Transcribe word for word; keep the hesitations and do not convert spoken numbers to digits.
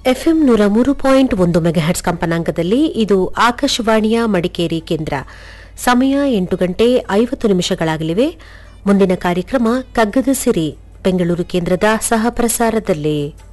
FM ನೂರ ಮೂರು point ಒಂದು ಮೆಗಾಹೆಟ್ಸ್ ಕಂಪನಾಂಕದಲ್ಲಿ ಇದು ಆಕಾಶವಾಣಿಯ ಮಡಿಕೇರಿ ಕೇಂದ್ರ. ಸಮಯ ಎಂಟು ಗಂಟೆ ಐವತ್ತು ನಿಮಿಷಗಳಾಗಲಿವೆ. ಮುಂದಿನ ಕಾರ್ಯಕ್ರಮ ಕಗ್ಗದ ಸಿರಿ ಬೆಂಗಳೂರು ಕೇಂದ್ರದ ಸಹ ಪ್ರಸಾರದಲ್ಲಿ.